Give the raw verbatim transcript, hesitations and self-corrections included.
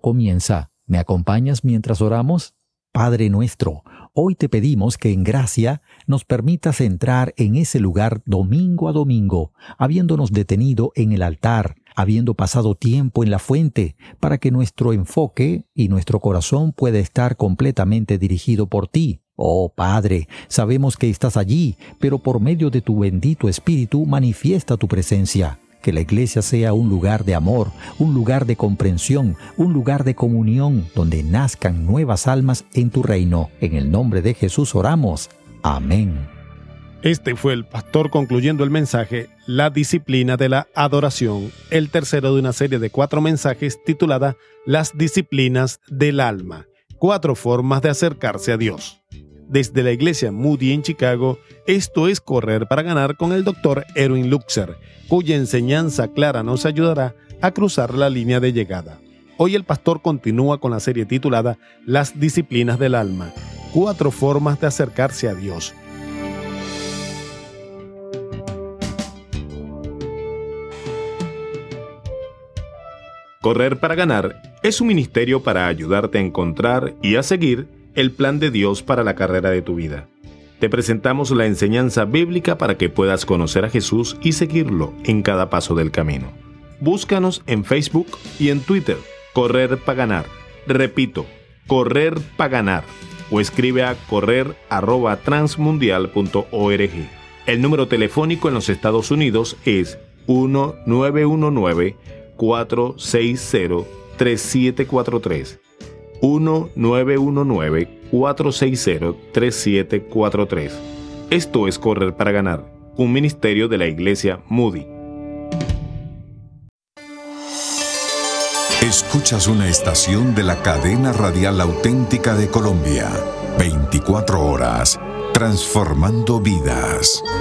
comienza. ¿Me acompañas mientras oramos? Padre nuestro, hoy te pedimos que en gracia nos permitas entrar en ese lugar domingo a domingo, habiéndonos detenido en el altar, habiendo pasado tiempo en la fuente, para que nuestro enfoque y nuestro corazón pueda estar completamente dirigido por ti. Oh Padre, sabemos que estás allí, pero por medio de tu bendito Espíritu manifiesta tu presencia. Que la iglesia sea un lugar de amor, un lugar de comprensión, un lugar de comunión, donde nazcan nuevas almas en tu reino. En el nombre de Jesús oramos. Amén. Este fue el pastor concluyendo el mensaje La disciplina de la adoración, el tercero de una serie de cuatro mensajes titulada Las disciplinas del alma, cuatro formas de acercarse a Dios. Desde la iglesia Moody en Chicago, esto es Correr para Ganar con el doctor Erwin Lutzer, cuya enseñanza clara nos ayudará a cruzar la línea de llegada. Hoy el pastor continúa con la serie titulada Las disciplinas del alma, cuatro formas de acercarse a Dios. Correr para Ganar es un ministerio para ayudarte a encontrar y a seguir el plan de Dios para la carrera de tu vida. Te presentamos la enseñanza bíblica para que puedas conocer a Jesús y seguirlo en cada paso del camino. Búscanos en Facebook y en Twitter, Correr para Ganar. Repito, Correr para Ganar. O escribe a correr arroba transmundial punto org. El número telefónico en los Estados Unidos es uno nueve uno nueve, cuatro seis cero, tres siete cuatro tres. uno nueve uno nueve, cuatro seis cero, tres siete cuatro tres. Esto es Correr para Ganar, un ministerio de la iglesia Moody. Escuchas una estación de la cadena radial auténtica de Colombia. veinticuatro horas, transformando vidas.